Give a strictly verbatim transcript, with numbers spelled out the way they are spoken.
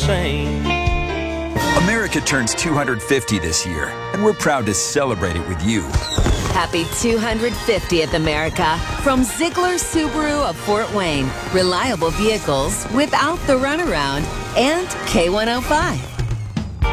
same. America turns two hundred fifty this year, and we're proud to celebrate it with you. Happy two hundred fiftieth, America, from Ziegler Subaru of Fort Wayne. Reliable vehicles without the runaround, and K one oh five.